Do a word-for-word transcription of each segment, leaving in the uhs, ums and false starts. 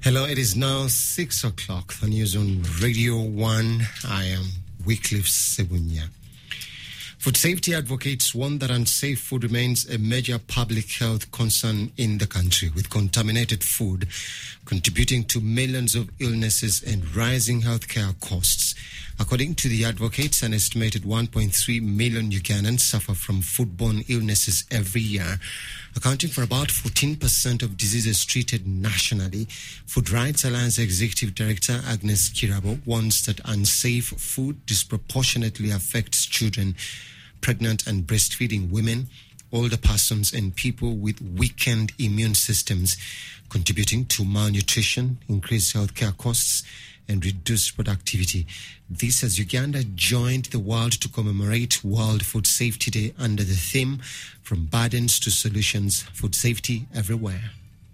Hello, it is now six o'clock. The news on Radio One. I am Wycliffe Sebunya. Food safety advocates warn that unsafe food remains a major public health concern in the country, with contaminated food contributing to millions of illnesses and rising healthcare costs. According to the advocates, an estimated one point three million Ugandans suffer from foodborne illnesses every year, accounting for about fourteen percent of diseases treated nationally. Food Rights Alliance Executive Director Agnes Kirabo warns that unsafe food disproportionately affects children, pregnant and breastfeeding women, older persons, and people with weakened immune systems, contributing to malnutrition, increased healthcare costs, and reduced productivity. This as Uganda joined the world to commemorate World Food Safety Day under the theme From Burdens to Solutions, Food Safety Everywhere.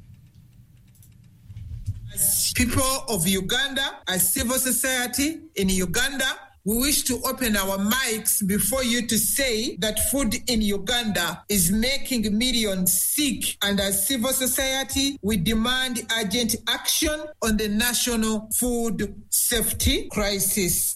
As people of Uganda, as civil society in Uganda, we wish to open our mics before you to say that food in Uganda is making millions sick, and as civil society, we demand urgent action on the national food safety crisis.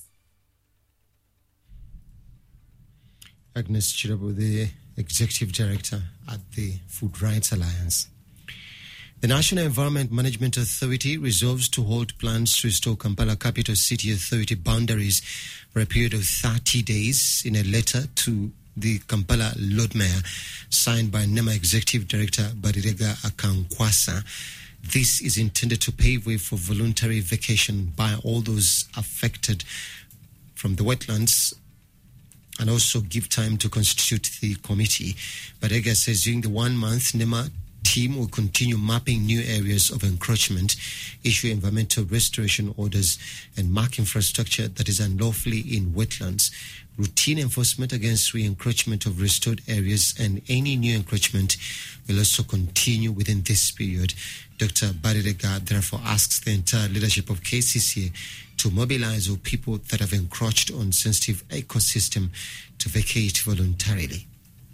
Agnes Kirabo, the Executive Director at the Food Rights Alliance. The National Environment Management Authority resolves to hold plans to restore Kampala Capital City Authority boundaries for a period of thirty days in a letter to the Kampala Lord Mayor signed by NEMA Executive Director Barirega Akankwasa. This is intended to pave way for voluntary vacation by all those affected from the wetlands and also give time to constitute the committee. Barirega says during the one month, NEMA team will continue mapping new areas of encroachment, issue environmental restoration orders, and mark infrastructure that is unlawfully in wetlands. Routine enforcement against re-encroachment of restored areas and any new encroachment will also continue within this period. Doctor Barirega therefore asks the entire leadership of K C C A to mobilize all people that have encroached on sensitive ecosystem to vacate voluntarily.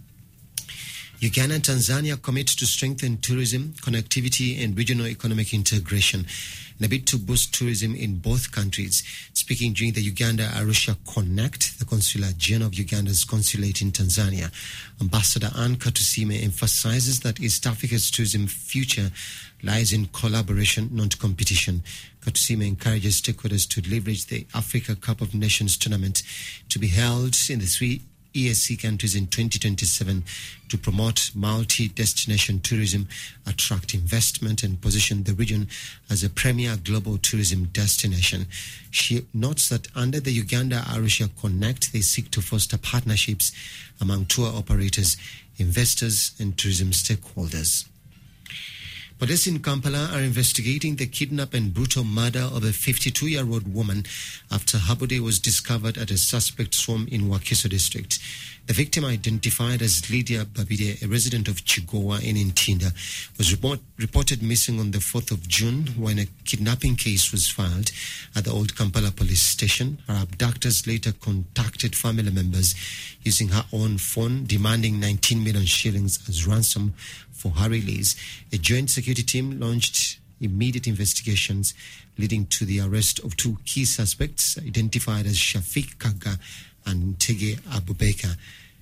Uganda and Tanzania commit to strengthen tourism, connectivity, and regional economic integration in a bid to boost tourism in both countries. Speaking during the Uganda-Arusha Connect, the Consular General of Uganda's consulate in Tanzania, Ambassador Anne Katusime emphasizes that East Africa's tourism future lies in collaboration, not competition. Katusime encourages stakeholders to leverage the Africa Cup of Nations tournament to be held in the three E A C countries in twenty twenty-seven to promote multi-destination tourism, attract investment, and position the region as a premier global tourism destination. She notes that under the Uganda-Arusha Connect, they seek to foster partnerships among tour operators, investors, and tourism stakeholders. Police in Kampala are investigating the kidnap and brutal murder of a fifty-two-year-old woman after her body was discovered at a suspect's home in Wakiso district. The victim, identified as Lydia Babide, a resident of Chigowa in Ntinda, was report, reported missing on the fourth of June when a kidnapping case was filed at the Old Kampala police station. Her abductors later contacted family members using her own phone, demanding nineteen million shillings as ransom for her release. A joint security team launched immediate investigations, leading to the arrest of two key suspects identified as Shafiq Kaga and Ntege Abubakar.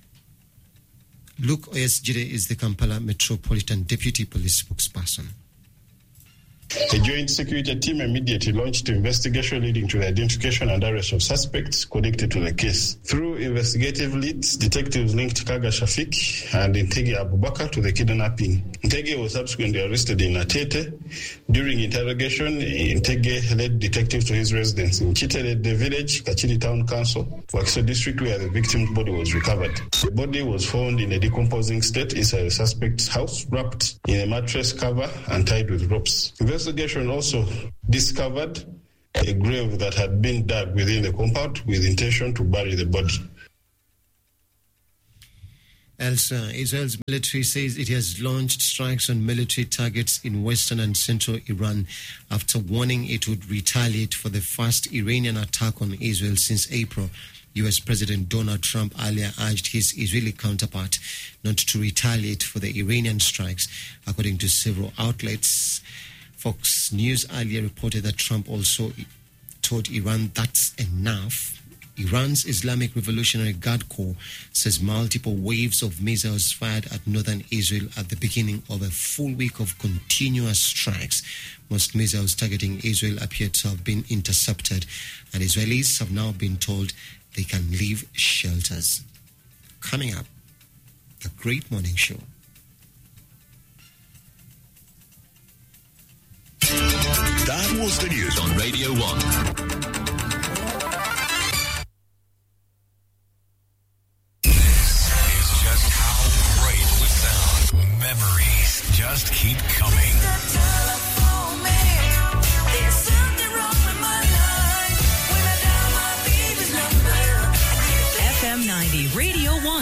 Luke Oyesjire is the Kampala Metropolitan Deputy Police spokesperson. A joint security team immediately launched an investigation leading to the identification and arrest of suspects connected to the case. Through investigative leads, detectives linked Kaga Shafiq and Ntege Abubakar to the kidnapping. Ntege was subsequently arrested in Atete. During interrogation, Ntege led detectives to his residence in Chiterede village, Kachiri Town Council, Wakiso district, where the victim's body was recovered. The body was found in a decomposing state inside the suspect's house, wrapped in a mattress cover and tied with ropes. Investigation also discovered a grave that had been dug within the compound with intention to bury the body. Elsewhere, Israel's military says it has launched strikes on military targets in western and central Iran after warning it would retaliate for the first Iranian attack on Israel since April. U S President Donald Trump earlier urged his Israeli counterpart not to retaliate for the Iranian strikes, according to several outlets. Fox News earlier reported that Trump also told Iran that's enough. Iran's Islamic Revolutionary Guard Corps says multiple waves of missiles fired at northern Israel at the beginning of a full week of continuous strikes. Most missiles targeting Israel appear to have been intercepted, and Israelis have now been told they can leave shelters. Coming up, the Great Morning Show. That was the news on Radio one. Memories just keep coming. F M ninety Radio one.